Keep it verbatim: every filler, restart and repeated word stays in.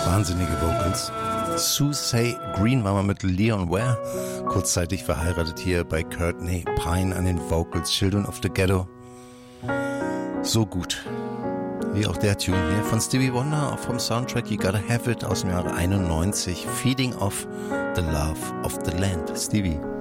Wahnsinnige Vocals. Susie Green war mal mit Leon Ware kurzzeitig verheiratet hier bei Courtney Pine an den Vocals. Children of the Ghetto. So gut. Wie auch der Tune hier von Stevie Wonder vom Soundtrack You Gotta Have It aus dem Jahre einundneunzig. Feeding off the Love of the Land. Stevie.